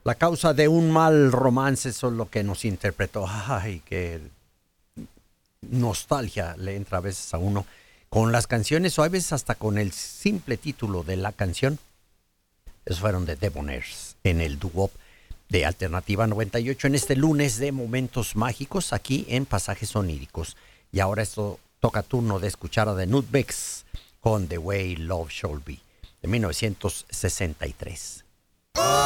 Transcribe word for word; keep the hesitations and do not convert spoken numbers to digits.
La causa de un mal romance, eso es lo que nos interpretó. Ay, qué nostalgia le entra a veces a uno con las canciones o a veces hasta con el simple título de la canción. Esos fueron de Debonaires en el doo-wop de Alternativa noventa y ocho en este lunes de momentos mágicos aquí en Pasajes Oníricos. Y ahora esto toca turno de escuchar a The Nutmegs con The Way Love Should Be de mil novecientos sesenta y tres.